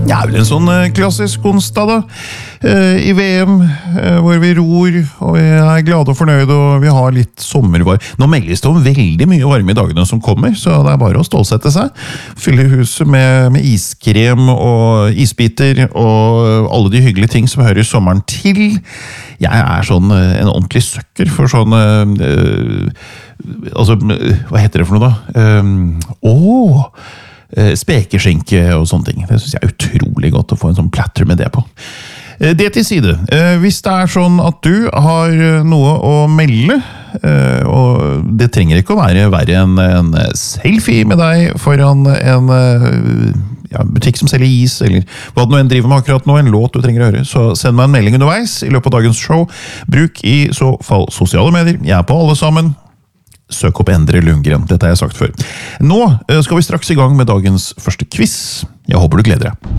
Ja, vel en sånn klassisk onsdag da, i VM, hvor vi ror, og vi er glade og fornøyde, og vi har litt sommervarme. Nå meldes det om veldig mye varme i dagene som kommer, så det er bare å stålsette seg. Fylle huset med iskrem og isbiter, og alle de hyggelige ting som hører sommeren til. Jeg er sånn en ordentlig søkker for sånn... altså, hva heter det for noe da? Spekeskinke og sånne ting. Det synes jeg er utrolig godt å få en sånn platter med det på. Det til side. Hvis det er sånn at du har noe å melde, og det trenger ikke å være verre enn en selfie med deg foran en butikk som selger is, eller hva du nå enn driver med akkurat nå, en låt du trenger å høre, så send meg en melding underveis i løpet av dagens show. Bruk i så fall sosiale medier. Jeg er på alle sammen. Søk opp Endre Lundgren, dette har jeg sagt før. Nå skal vi straks i gang med dagens første quiz. Jeg håper du gleder deg.